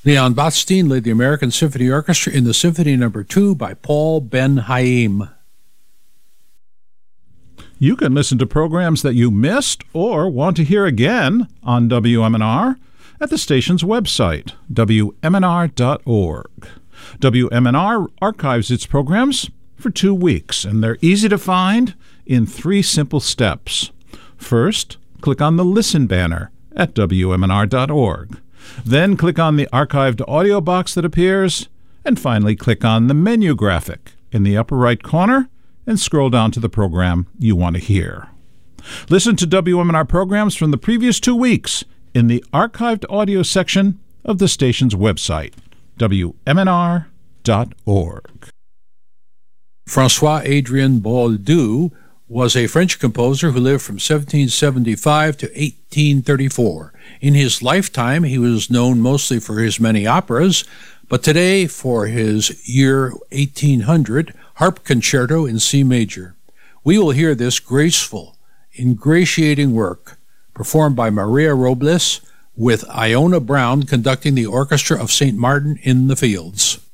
Leon Botstein led the American Symphony Orchestra in the Symphony No. 2 by Paul Ben-Haim. You can listen to programs that you missed or want to hear again on WMNR at the station's website, WMNR.org. WMNR archives its programs for 2 weeks, and they're easy to find in 3 simple steps. First, click on the Listen banner at WMNR.org. Then click on the archived audio box that appears, and finally click on the menu graphic in the upper right corner and scroll down to the program you want to hear. Listen to WMNR programs from the previous 2 weeks in the archived audio section of the station's website, WMNR.org. François-Adrien Boldu was a French composer who lived from 1775 to 1834. In his lifetime, he was known mostly for his many operas, but today for his year 1800 harp concerto in C major. We will hear this graceful, ingratiating work performed by Maria Robles with Iona Brown conducting the Orchestra of St. Martin in the Fields.